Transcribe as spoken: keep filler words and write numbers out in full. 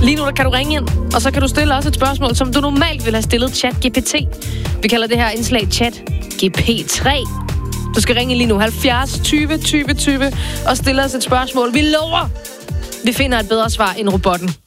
Lige nu der kan du ringe ind, og så kan du stille os et spørgsmål, som du normalt ville have stillet Chat G P T. Vi kalder det her indslag Chat G P tre. Du skal ringe lige nu halvfjerds tyve tyve tyve og stille os et spørgsmål. Vi lover, vi finder et bedre svar end robotten.